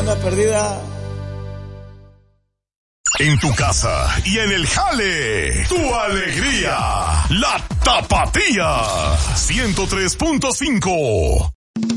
una perdida. En tu casa y en el jale, tu alegría, la Tapatía, 103.5.